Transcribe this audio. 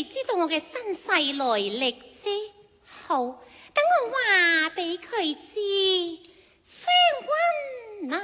知道我嘅身世來歷啫。好，等我話俾佢知。將軍